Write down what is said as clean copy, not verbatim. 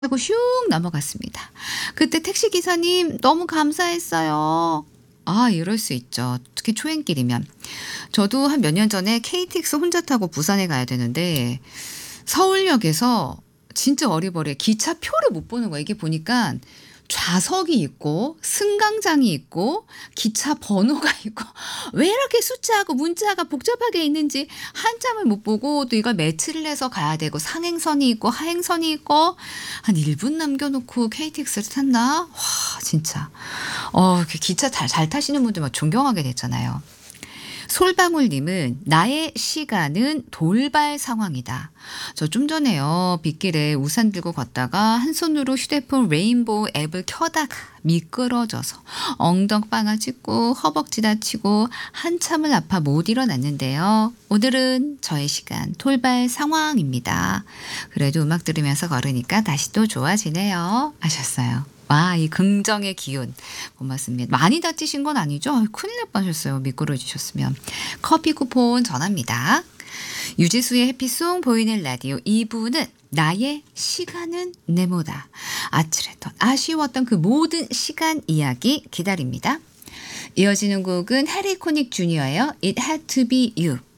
하고 슝 넘어갔습니다. 그때 택시 기사님 너무 감사했어요. 아 이럴 수 있죠. 특히 초행길이면. 저도 한 몇 년 전에 KTX 혼자 타고 부산에 가야 되는데 서울역에서 진짜 어리버리 기차표를 못 보는 거예요. 이게 보니까 좌석이 있고 승강장이 있고 기차 번호가 있고 왜 이렇게 숫자하고 문자가 복잡하게 있는지 한참을 못 보고 또 이걸 매치를 해서 가야 되고 상행선이 있고 하행선이 있고 한 1분 남겨 놓고 KTX를 탔나? 와 진짜. 그 기차 잘 타시는 분들 막 존경하게 됐잖아요. 솔방울님은 나의 시간은 돌발 상황이다. 저 좀 전에요. 빗길에 우산 들고 걷다가 한 손으로 휴대폰 레인보우 앱을 켜다가 미끄러져서 엉덩방아 찢고 허벅지 다치고 한참을 아파 못 일어났는데요. 오늘은 저의 시간 돌발 상황입니다. 그래도 음악 들으면서 걸으니까 다시 또 좋아지네요. 하셨어요. 와, 이 긍정의 기운. 고맙습니다. 많이 다치신 건 아니죠? 큰일 날 뻔하셨어요. 미끄러지셨으면. 커피 쿠폰 전합니다. 유지수의 해피송 보이는 라디오 2부는 나의 시간은 네모다. 아찔했던 아쉬웠던 그 모든 시간 이야기 기다립니다. 이어지는 곡은 해리 코닉 주니어예요. It had to be you.